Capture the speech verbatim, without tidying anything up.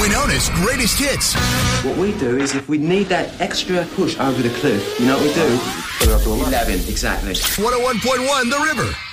Winona's greatest hits. What we do is if we need that extra push over the cliff, you know what we do? Put it up to eleven. eleven, exactly. one oh one point one The River.